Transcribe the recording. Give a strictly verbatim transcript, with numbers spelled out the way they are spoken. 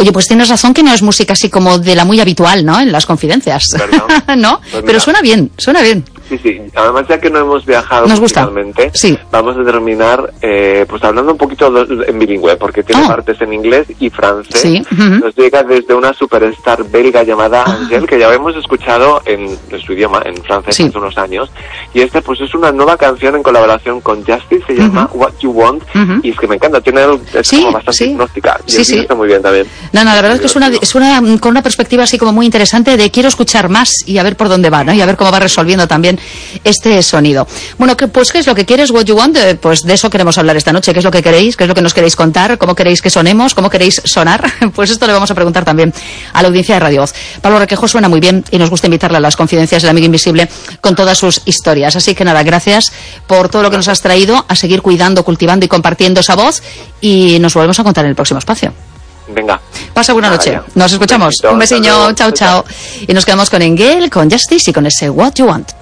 Oye, pues tienes razón que no es música así como de la muy habitual, ¿no? En las confidencias. ¿No? Pues pero suena bien, suena bien. Sí, sí. Además, ya que no hemos viajado Nos gusta. musicalmente, Sí. vamos a terminar eh, pues hablando un poquito de, en bilingüe, porque tiene oh. partes en inglés y francés. Sí. Uh-huh. Nos llega desde una superstar belga llamada ah. Angèle, que ya habíamos escuchado en, en su idioma, en francés, sí. hace unos años. Y esta pues es una nueva canción en colaboración con Justice, se llama uh-huh. What You Want, uh-huh. y es que me encanta, tiene el, es sí, como bastante sí. hipnótica. Y sí, el sí. está muy bien también. No, no, la verdad es que es una, es una con una perspectiva así como muy interesante de quiero escuchar más y a ver por dónde va, ¿no? Y a ver cómo va resolviendo también este sonido. Bueno, que, pues, ¿qué es lo que quieres, What You Want? Eh, pues de eso queremos hablar esta noche. ¿Qué es lo que queréis? ¿Qué es lo que nos queréis contar? ¿Cómo queréis que sonemos? ¿Cómo queréis sonar? Pues esto le vamos a preguntar también a la audiencia de Radio Voz. Pablo Requejo suena muy bien y nos gusta invitarle a las confidencias del amigo invisible con todas sus historias. Así que nada, gracias por todo lo que nos has traído, a seguir cuidando, cultivando y compartiendo esa voz, y nos volvemos a contar en el próximo espacio. Venga. Pasa buena noche. Nos escuchamos. Un besiño. Chao, chao. Y nos quedamos con Engel, con Justice y con ese What You Want.